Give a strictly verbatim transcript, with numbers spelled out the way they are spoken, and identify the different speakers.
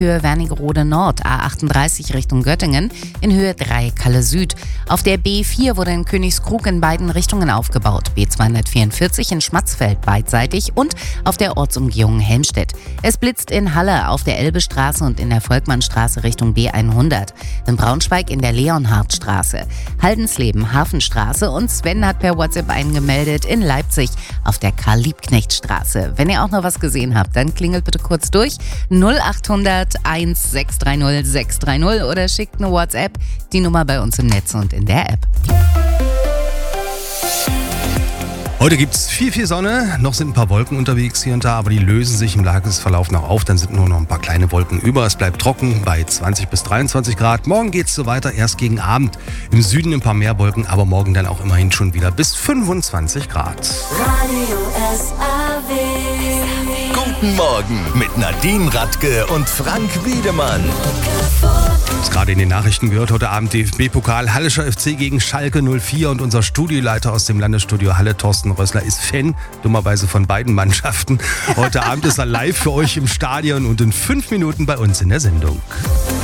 Speaker 1: Höhe Wernigerode Nord, A achtunddreißig Richtung Göttingen, in Höhe drei Kalle Süd. Auf der B vier wurde in Königskrug in beiden Richtungen aufgebaut, B zweihundertvierundvierzig in Schmatzfeld beidseitig und auf der Ortsumgehung Helmstedt. Es blitzt in Halle auf der Elbestraße und in der Volkmannstraße Richtung B hundert. In Braunschweig in der Leonhardstraße. Haldensleben, Hafenstraße und Sven hat per WhatsApp eingemeldet in Leipzig auf der Karl-Liebknecht-Straße. Wenn ihr auch noch was gesehen habt, dann klingelt bitte kurz durch null achthundert eins sechs drei null sechs drei null oder schickt eine WhatsApp, die Nummer bei uns im Netz und in der App.
Speaker 2: Heute gibt es viel, viel Sonne. Noch sind ein paar Wolken unterwegs hier und da, aber die lösen sich im Tagesverlauf noch auf. Dann sind nur noch ein paar kleine Wolken über. Es bleibt trocken bei zwanzig bis dreiundzwanzig Grad. Morgen geht es so weiter, erst gegen Abend. Im Süden ein paar mehr Wolken, aber morgen dann auch immerhin schon wieder bis fünfundzwanzig Grad.
Speaker 3: Radio S A W.
Speaker 4: Guten Morgen mit Nadine Radke und Frank Wiedemann.
Speaker 2: Ich habe gerade in den Nachrichten gehört, heute Abend D F B-Pokal, Hallischer F C gegen Schalke null vier und unser Studioleiter aus dem Landesstudio Halle, Thorsten Rössler, ist Fan, dummerweise von beiden Mannschaften. Heute Abend ist er live für euch im Stadion und in fünf Minuten bei uns in der Sendung.